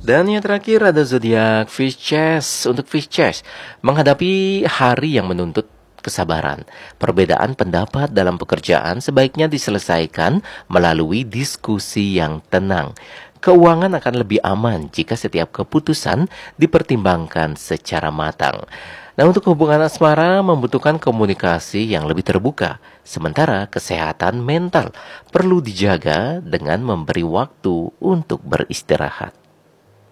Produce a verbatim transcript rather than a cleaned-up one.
Dan yang terakhir ada zodiak Pisces. Untuk Pisces, menghadapi hari yang menuntut kesabaran. Perbedaan pendapat dalam pekerjaan sebaiknya diselesaikan melalui diskusi yang tenang. Keuangan akan lebih aman jika setiap keputusan dipertimbangkan secara matang. Nah, untuk hubungan asmara membutuhkan komunikasi yang lebih terbuka. Sementara kesehatan mental perlu dijaga dengan memberi waktu untuk beristirahat.